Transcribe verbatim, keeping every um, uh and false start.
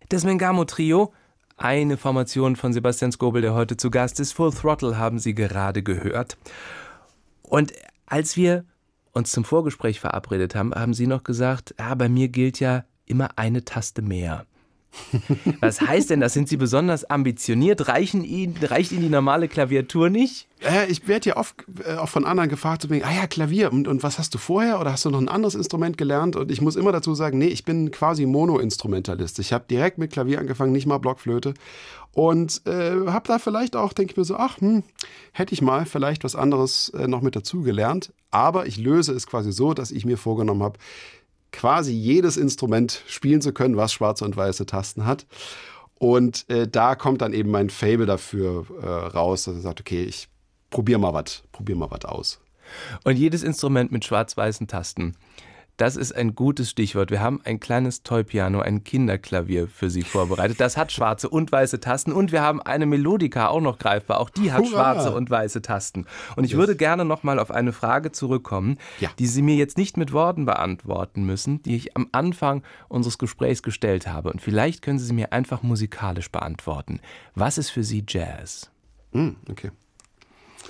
Das Mengamo-Trio, eine Formation von Sebastian Skobel, der heute zu Gast ist. Full Throttle haben Sie gerade gehört. Und als wir uns zum Vorgespräch verabredet haben, haben Sie noch gesagt, ja, bei mir gilt ja immer eine Taste mehr. Was heißt denn das? Sind Sie besonders ambitioniert? Reichen Ihnen, reicht Ihnen die normale Klaviatur nicht? Äh, ich werde ja oft äh, auch von anderen gefragt, so wegen, ah ja, Klavier, und, und was hast du vorher? Oder hast du noch ein anderes Instrument gelernt? Und ich muss immer dazu sagen, nee, ich bin quasi Mono-Instrumentalist. Ich habe direkt mit Klavier angefangen, nicht mal Blockflöte. Und äh, habe da vielleicht auch, denke ich mir so, ach, hm, hätte ich mal vielleicht was anderes äh, noch mit dazu gelernt. Aber ich löse es quasi so, dass ich mir vorgenommen habe, quasi jedes Instrument spielen zu können, was schwarze und weiße Tasten hat. Und äh, da kommt dann eben mein Faible dafür äh, raus, dass er sagt, okay, ich probiere mal was, probier mal was aus. Und jedes Instrument mit schwarz-weißen Tasten, das ist ein gutes Stichwort. Wir haben ein kleines Toy-Piano, ein Kinderklavier für Sie vorbereitet. Das hat schwarze und weiße Tasten und wir haben eine Melodica auch noch greifbar. Auch die hat Hurra! schwarze und weiße Tasten. Und ich yes. würde gerne noch mal auf eine Frage zurückkommen, ja. die Sie mir jetzt nicht mit Worten beantworten müssen, die ich am Anfang unseres Gesprächs gestellt habe. Und vielleicht können Sie sie mir einfach musikalisch beantworten. Was ist für Sie Jazz? Mm, okay.